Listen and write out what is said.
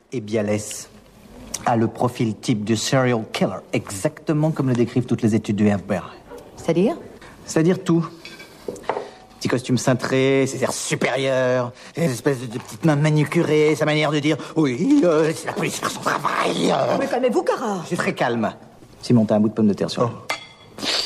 Et Bialès a le profil type du serial killer, exactement comme le décrivent toutes les études du FBI. C'est-à-dire? C'est-à-dire tout. Petit costume cintré, ses airs supérieurs, ses espèces de petites mains manucurées, sa manière de dire « Oui, c'est la police faire son travail. Mais calmez-vous, Cara. Je suis très calme. Simon, t'as un bout de pomme de terre sur